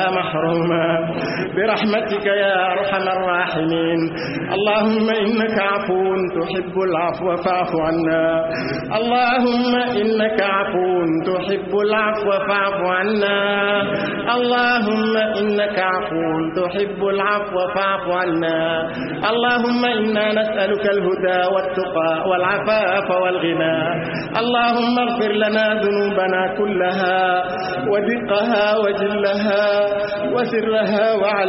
ولا محروما برحمتك يا أرحم الراحمين. اللهم إنك عفو تحب العفو فاعف عنا. اللهم إنك عفو تحب العفو فاعف عنا. اللهم إنك عفو تحب العفو فاعف عنا. اللهم إنا نسألك الهدى والتقى والعفاف والغنى. اللهم اغفر لنا ذنوبنا كلها ودقها وجلها وسرها وعلانيتها